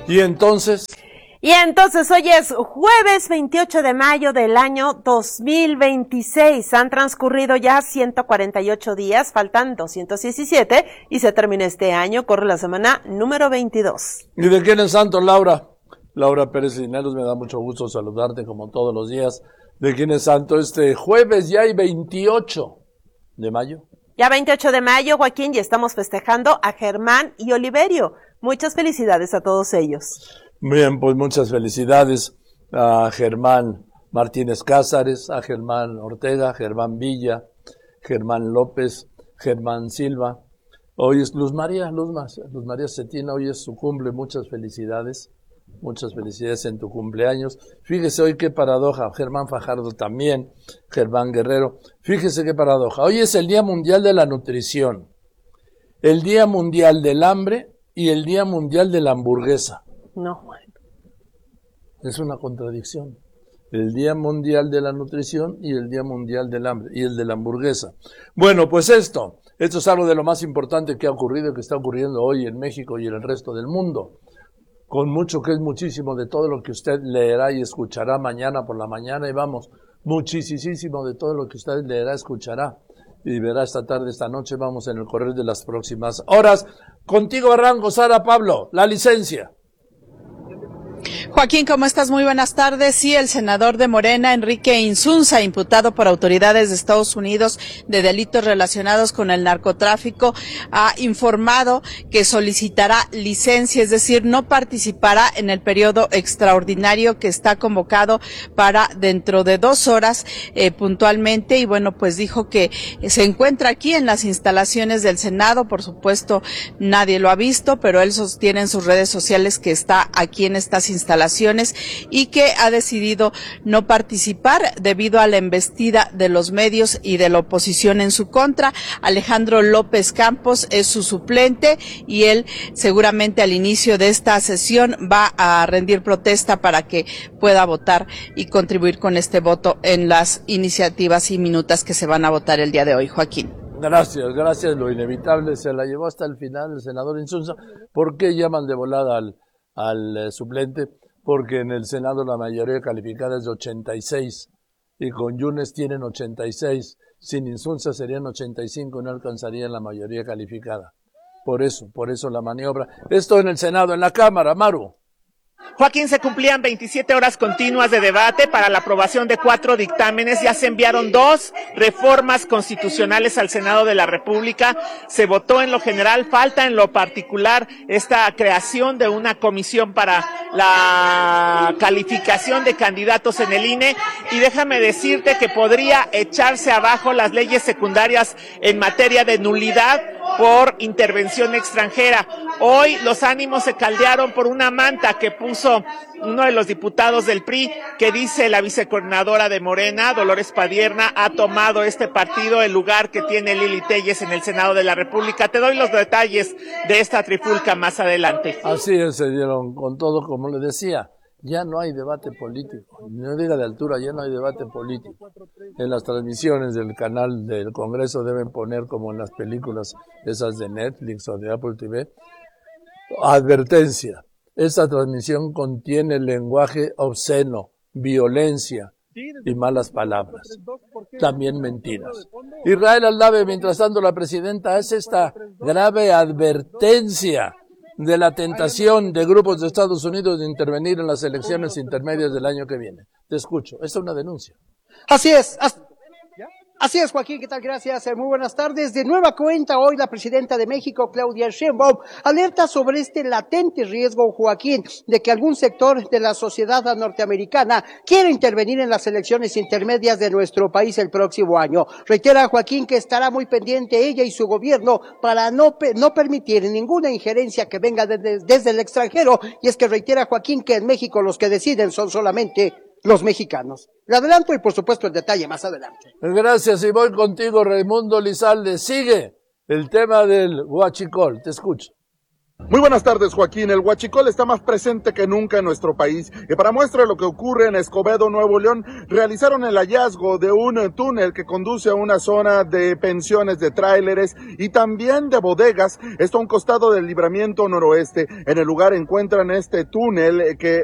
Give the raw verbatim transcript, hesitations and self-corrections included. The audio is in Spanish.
Y entonces... Y entonces hoy es jueves veintiocho de mayo del año dos mil veintiséis. Han transcurrido ya ciento cuarenta y ocho días, faltan doscientos diecisiete y se termina este año, corre la semana número veintidós. ¿Y de quién es santo, Laura? Laura Pérez Cisneros, me da mucho gusto saludarte como todos los días. ¿De quién es santo este jueves? Ya hay veintiocho de mayo. Ya veintiocho de mayo, Joaquín, y estamos festejando a Germán y Oliverio. Muchas felicidades a todos ellos. Bien, pues muchas felicidades a Germán Martínez Cázares, a Germán Ortega, Germán Villa, Germán López, Germán Silva. Hoy es Luz María, Luz, Luz María Cetina, hoy es su cumple, muchas felicidades, muchas felicidades en tu cumpleaños. Fíjese hoy qué paradoja, Germán Fajardo también, Germán Guerrero. Fíjese qué paradoja, hoy es el Día Mundial de la Nutrición, el Día Mundial del Hambre y el Día Mundial de la Hamburguesa. No, bueno. Es una contradicción. El Día Mundial de la Nutrición y el Día Mundial del Hambre y el de la hamburguesa. Bueno, pues esto, esto es algo de lo más importante que ha ocurrido y que está ocurriendo hoy en México y en el resto del mundo. Con mucho que es muchísimo de todo lo que usted leerá y escuchará mañana por la mañana y vamos, muchísimo de todo lo que usted leerá, escuchará y verá esta tarde, esta noche, vamos en el correr de las próximas horas. Contigo arranco, Sara Pablo, la licencia. Joaquín, ¿cómo estás? Muy buenas tardes. Sí, el senador de Morena, Enrique Insunza, imputado por autoridades de Estados Unidos de delitos relacionados con el narcotráfico, ha informado que solicitará licencia, es decir, no participará en el periodo extraordinario que está convocado para dentro de dos horas eh, puntualmente. Y bueno, pues dijo que se encuentra aquí en las instalaciones del Senado. Por supuesto, nadie lo ha visto, pero él sostiene en sus redes sociales que está aquí en estas instalaciones y que ha decidido no participar debido a la embestida de los medios y de la oposición en su contra. Alejandro López Campos es su suplente y él seguramente al inicio de esta sesión va a rendir protesta para que pueda votar y contribuir con este voto en las iniciativas y minutas que se van a votar el día de hoy. Joaquín. Gracias, gracias. Lo inevitable se la llevó hasta el final el senador Insunza. ¿Por qué llaman de volada al, al eh, suplente? Porque en el Senado la mayoría calificada es de ochenta y seis y con Yunes tienen ochenta y seis, sin Insunza serían ochenta y cinco y no alcanzarían la mayoría calificada. Por eso, por eso la maniobra. Esto en el Senado, en la Cámara, Maru. Joaquín, se cumplían veintisiete horas continuas de debate para la aprobación de cuatro dictámenes. Ya se enviaron dos reformas constitucionales al Senado de la República. Se votó en lo general, falta en lo particular esta creación de una comisión para la calificación de candidatos en el I N E. Y déjame decirte que podría echarse abajo las leyes secundarias en materia de nulidad por intervención extranjera. Hoy los ánimos se caldearon por una manta que puso uno de los diputados del P R I, que dice la vicecoordinadora de Morena, Dolores Padierna, ha tomado este partido el lugar que tiene Lili Telles en el Senado de la República. Te doy los detalles de esta trifulca más adelante. Así es, se dieron con todo, como le decía. Ya no hay debate político, no diga de altura, ya no hay debate político. En las transmisiones del canal del Congreso deben poner, como en las películas esas de Netflix o de Apple T V, advertencia. Esta transmisión contiene lenguaje obsceno, violencia y malas palabras, también mentiras. Israel Aldave, mientras tanto, la presidenta hace esta grave advertencia de la tentación de grupos de Estados Unidos de intervenir en las elecciones intermedias del año que viene. Te escucho, esta es una denuncia. Así es, así es, Joaquín, ¿qué tal? Gracias, muy buenas tardes. De nueva cuenta, hoy la presidenta de México, Claudia Sheinbaum, alerta sobre este latente riesgo, Joaquín, de que algún sector de la sociedad norteamericana quiera intervenir en las elecciones intermedias de nuestro país el próximo año. Reitera, Joaquín, que estará muy pendiente ella y su gobierno para no, no permitir ninguna injerencia que venga desde, desde el extranjero, y es que reitera, Joaquín, que en México los que deciden son solamente los mexicanos. Le adelanto y por supuesto el detalle más adelante. Gracias, y voy contigo, Raimundo Lizalde. Sigue el tema del huachicol, te escucho. Muy buenas tardes, Joaquín. El huachicol está más presente que nunca en nuestro país. Y para muestra de lo que ocurre en Escobedo, Nuevo León, realizaron el hallazgo de un túnel que conduce a una zona de pensiones de tráileres y también de bodegas. Esto a un costado del Libramiento Noroeste. En el lugar encuentran este túnel que